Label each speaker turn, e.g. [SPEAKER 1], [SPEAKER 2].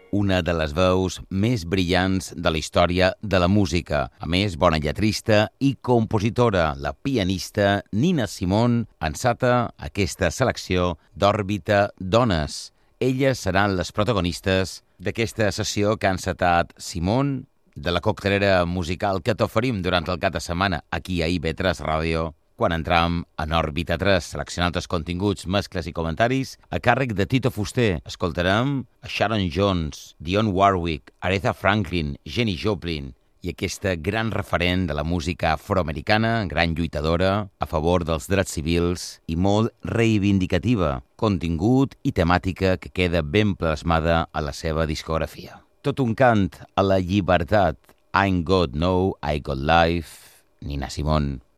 [SPEAKER 1] una de les veus més brillants de la història de la música. A més, bona lletrista i compositora, la pianista Nina Simone enceta aquesta selecció d'Òrbita Dones. Elles seran les protagonistes d'aquesta sessió que ha encetat Simone, de la coctelera musical que t'oferim durant el cap de setmana aquí a IB3 Ràdio, quan entram en Òrbita 3, seleccionant els continguts, mescles i comentaris, a càrrec de Tito Fuster. Escoltarem a Sharon Jones, Dionne Warwick, Aretha Franklin, Jenny Joplin i aquesta gran referent de la música afroamericana, gran lluitadora a favor dels drets civils i molt reivindicativa, contingut i temàtica que queda ben plasmada a la seva discografia. Tot un cant a la llibertat. I'm God, no, I Got Life, Nina Simone.